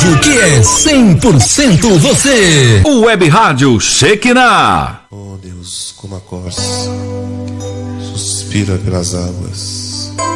rádio que é 100% você. O Web Rádio Shekinah. Oh Deus, como a corça suspira pelas águas,